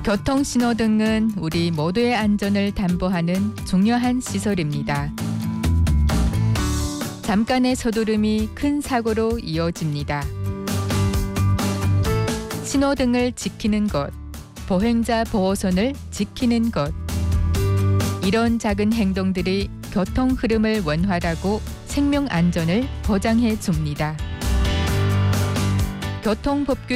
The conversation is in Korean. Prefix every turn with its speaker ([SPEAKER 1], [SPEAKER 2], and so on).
[SPEAKER 1] 교통신호등은 우리 모두의 안전을 담보하는 중요한 시설입니다. 잠깐의 서두름이 큰 사고로 이어집니다. 신호등을 지키는 것, 보행자 보호선을 지키는 것. 이런 작은 행동들이 교통 흐름을 원활하고 생명 안전을 보장해 줍니다. 교통법규